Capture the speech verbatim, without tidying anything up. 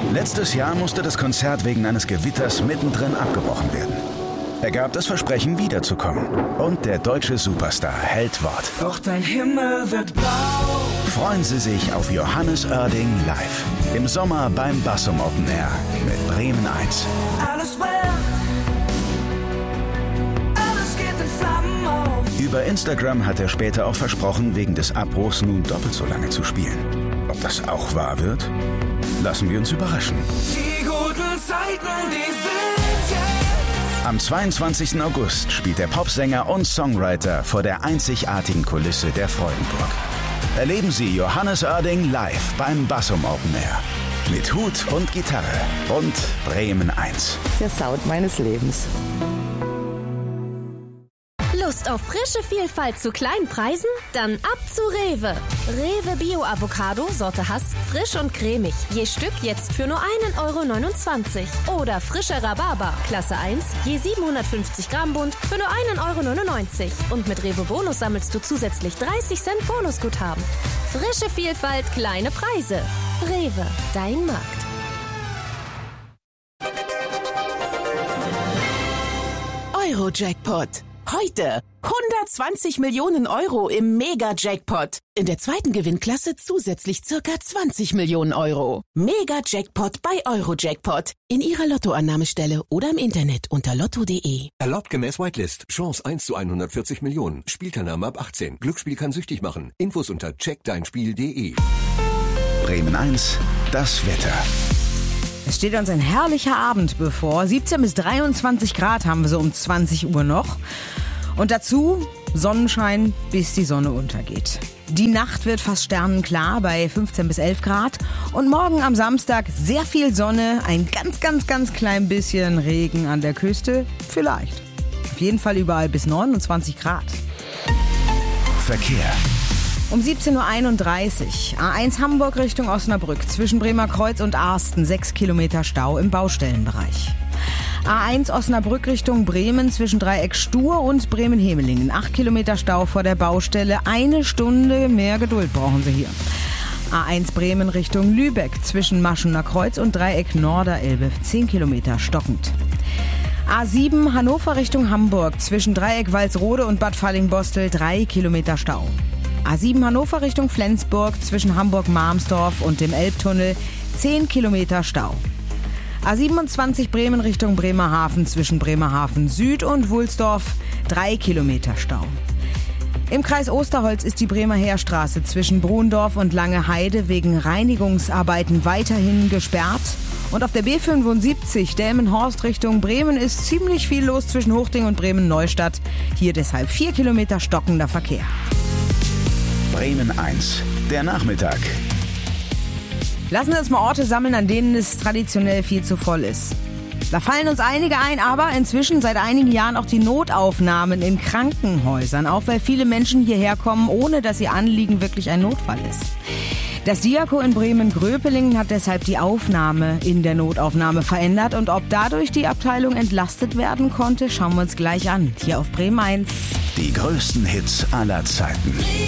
Letztes Jahr musste das Konzert wegen eines Gewitters mittendrin abgebrochen werden. Er gab das Versprechen, wiederzukommen. Und der deutsche Superstar hält Wort. Doch dein Himmel wird blau. Freuen Sie sich auf Johannes Oerding live. Im Sommer beim Bassum Open Air mit Bremen eins. Alles brennt. Alles geht in Flammen auf. Über Instagram hat er später auch versprochen, wegen des Abbruchs nun doppelt so lange zu spielen. Ob das auch wahr wird? Lassen wir uns überraschen. Die guten Zeiten, die sind jetzt. Am zweiundzwanzigsten August spielt der Popsänger und Songwriter vor der einzigartigen Kulisse der Freudenburg. Erleben Sie Johannes Oerding live beim Bassum Open Air. Mit Hut und Gitarre und Bremen eins. Der Sound meines Lebens. Lust auf frische Vielfalt zu kleinen Preisen? Dann ab zu Rewe. Rewe Bio Avocado, Sorte Hass, frisch und cremig. Je Stück jetzt für nur einen Euro neunundzwanzig. Oder frische Rhabarber, Klasse eins, je siebenhundertfünfzig Gramm Bund für nur einen Euro neunundneunzig. Und mit Rewe Bonus sammelst du zusätzlich dreißig Cent Bonusguthaben. Frische Vielfalt, kleine Preise. Rewe, dein Markt. Euro-Jackpot. Heute hundertzwanzig Millionen Euro im Mega-Jackpot. In der zweiten Gewinnklasse zusätzlich circa zwanzig Millionen Euro. Mega-Jackpot bei Euro-Jackpot. In Ihrer Lottoannahmestelle oder im Internet unter lotto punkt de. Erlaubt gemäß Whitelist. Chance eins zu hundertvierzig Millionen. Spielteilnahme ab achtzehn. Glücksspiel kann süchtig machen. Infos unter check dein spiel punkt de. Bremen eins, das Wetter. Es steht uns ein herrlicher Abend bevor. siebzehn bis dreiundzwanzig Grad haben wir so um zwanzig Uhr noch. Und dazu Sonnenschein, bis die Sonne untergeht. Die Nacht wird fast sternenklar bei fünfzehn bis elf Grad. Und morgen am Samstag sehr viel Sonne, ein ganz, ganz, ganz klein bisschen Regen an der Küste. Vielleicht. Auf jeden Fall überall bis neunundzwanzig Grad. Verkehr. Um siebzehn Uhr einunddreißig, A eins Hamburg Richtung Osnabrück, zwischen Bremer Kreuz und Arsten, sechs Kilometer Stau im Baustellenbereich. A eins Osnabrück Richtung Bremen, zwischen Dreieck Stur und Bremen-Hemelingen, acht Kilometer Stau vor der Baustelle, eine Stunde mehr Geduld brauchen Sie hier. A eins Bremen Richtung Lübeck, zwischen Maschener Kreuz und Dreieck Norderelbe, zehn Kilometer stockend. A sieben Hannover Richtung Hamburg, zwischen Dreieck Walsrode und Bad Fallingbostel, drei Kilometer Stau. A sieben Hannover Richtung Flensburg, zwischen Hamburg-Marmsdorf und dem Elbtunnel, zehn Kilometer Stau. A siebenundzwanzig Bremen Richtung Bremerhaven, zwischen Bremerhaven Süd und Wulsdorf, drei Kilometer Stau. Im Kreis Osterholz ist die Bremer Heerstraße zwischen Brundorf und Langeheide wegen Reinigungsarbeiten weiterhin gesperrt. Und auf der B fünfundsiebzig Delmenhorst Richtung Bremen ist ziemlich viel los zwischen Hochding und Bremen-Neustadt. Hier deshalb vier Kilometer stockender Verkehr. Bremen eins, der Nachmittag. Lassen wir uns mal Orte sammeln, an denen es traditionell viel zu voll ist. Da fallen uns einige ein, aber inzwischen seit einigen Jahren auch die Notaufnahmen in Krankenhäusern. Auch weil viele Menschen hierher kommen, ohne dass ihr Anliegen wirklich ein Notfall ist. Das Diako in Bremen-Gröpelingen hat deshalb die Aufnahme in der Notaufnahme verändert. Und ob dadurch die Abteilung entlastet werden konnte, schauen wir uns gleich an. Hier auf Bremen eins. Die größten Hits aller Zeiten.